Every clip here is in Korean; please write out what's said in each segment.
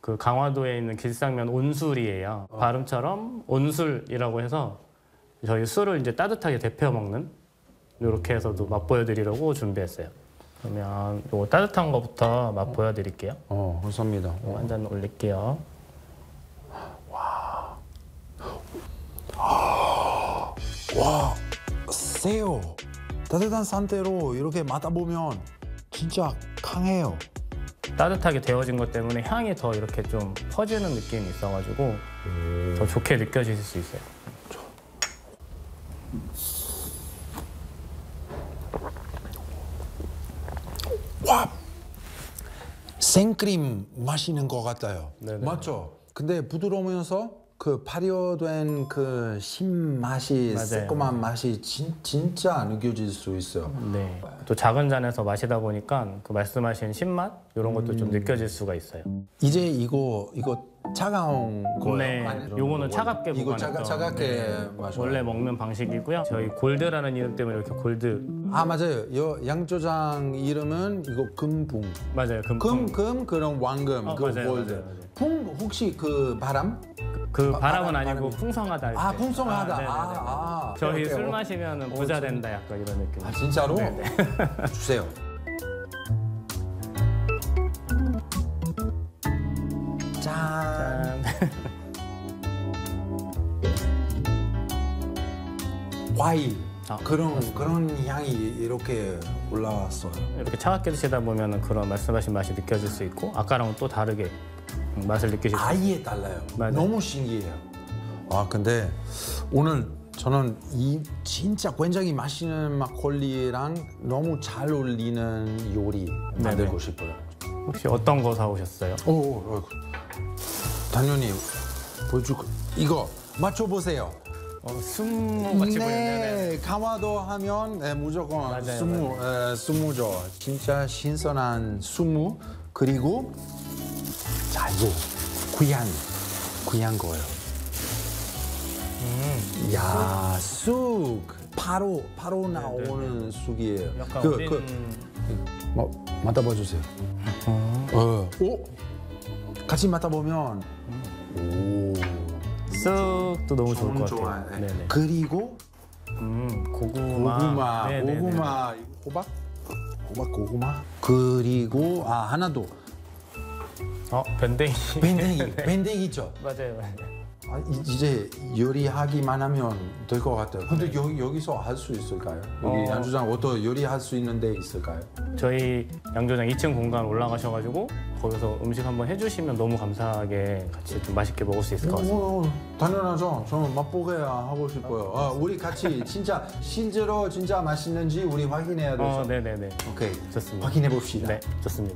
그 강화도에 있는 길상면 온술이에요. 발음처럼 온술이라고 해서 저희 술을 이제 따뜻하게 데펴 먹는 이렇게 해서도 맛보여드리려고 준비했어요. 그러면 요 따뜻한 거부터 맛보여드릴게요. 감사합니다. 한 잔 올릴게요. 와, 세요. 따뜻한 상태로 이렇게 맡아보면 진짜 강해요. 따뜻하게 데워진 것 때문에 향이 더 이렇게 좀 퍼지는 느낌이 있어가지고 더 좋게 느껴지실 수 있어요. 와, 생크림 마시는 것 같아요. 네네. 맞죠? 근데 부드러우면서 그 발효된 그 신맛이, 맞아요. 새콤한 맛이 진짜 느껴질 수 있어요. 네. 또 작은 잔에서 마시다 보니까 그 말씀하신 신맛 이런 것도 좀 느껴질 수가 있어요. 이제 이거 차가운 거예요? 네. 아니, 요거는 차갑게 이거 보관했던 차갑게 마셔요. 원래 먹는 방식이고요. 저희 골드라는 이름 때문에 이렇게 골드. 아, 맞아요. 양조장 이름은 이거 금붕. 맞아요. 금풍. 그런 왕금, 그 맞아요, 골드. 맞아요, 맞아요. 풍 혹시 그 바람? 그 바람은 아니고 바람이. 풍성하다 할 때. 아, 풍성하다. 네네네네. 저희 오케이, 술 오케이. 마시면 부자 된다 약간 이런 느낌. 아, 진짜로? 네네. 주세요. 짠. 짠. 과일. 아, 그런 향이 이렇게 올라왔어요. 이렇게 차갑게 드시다 보면 그런 말씀하신 맛이 느껴질 수 있고 아까랑은 또 다르게 맛을 느끼실 수 있어요. 아예 달라요. 맞아요. 너무 신기해요. 아, 근데 오늘 저는 이 진짜 굉장히 맛있는 막걸리랑 너무 잘 어울리는 요리 만들고 싶어요. 혹시 어떤 거 사오셨어요? 당연히 보여줄까? 이거 맞춰보세요. 스무 같이 보이네요. 네, 강화도 하면 무조건 맞아요, 수무죠. 진짜 신선한 수무 그리고 자 이거 귀한 거예요. 야, 쑥 바로 나오는 쑥이에요. 약간 어린... 맡아봐 주세요. 오, 같이 맡아보면 오. 쑥도 너무 좋을 것 좋아요. 같아요. 네네. 그리고 고구마. 네네네. 고구마, 호박 고구마. 그리고 하나 더. 밴댕이. 밴댕이죠. 맞아요. 이제 요리하기만 하면 될 것 같아요. 근데 여기서 할 수 있을까요? 여기 양조장 어떤 요리할 수 있는 데 있을까요? 저희 양조장 2층 공간 올라가셔가지고 거기서 음식 한번 해주시면 너무 감사하게 같이 좀 맛있게 먹을 수 있을 것 같습니다. 당연하죠. 저는 맛보게 하고 싶어요. 우리 같이 진짜 실제로 진짜 맛있는지 우리 확인해야 돼서. 네네네. 오케이. 좋습니다. 확인해 봅시다. 네, 좋습니다.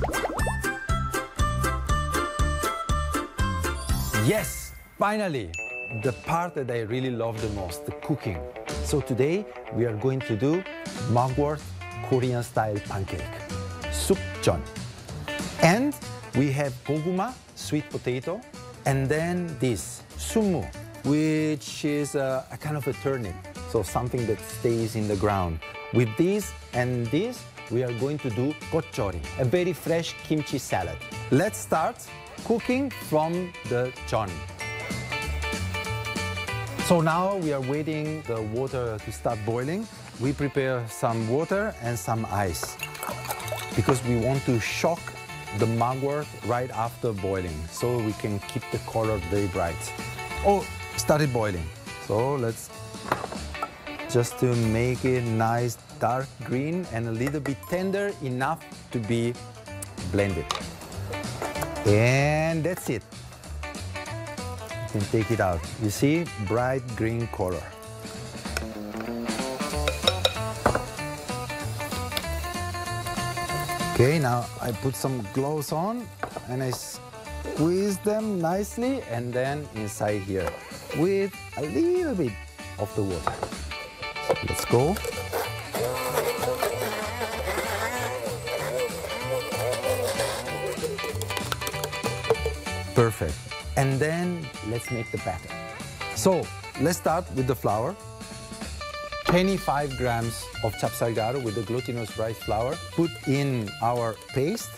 Yes, finally, the part that I really love the most, the cooking. So today we are going to do mugwort Korean style pancake, sukjeon. And we have goguma, sweet potato, and then this sumu, which is a kind of a turnip, so something that stays in the ground. With this and this, we are going to do gochori, a very fresh kimchi salad. Let's start cooking from the jeon. So now we are waiting the water to start boiling. We prepare some water and some ice because we want to shock the mugwort right after boiling so we can keep the color very bright. Started boiling. So let's just to make it nice dark green and a little bit tender enough to be blended. And that's it. You can take it out. You see, bright green color. Okay, now I put some gloves on and I squeeze them nicely and then inside here with a little bit of the water. So let's go. Perfect. And then let's make the batter. So let's start with the flour. 25 grams of chapsalgaru with the glutinous rice flour. Put in our paste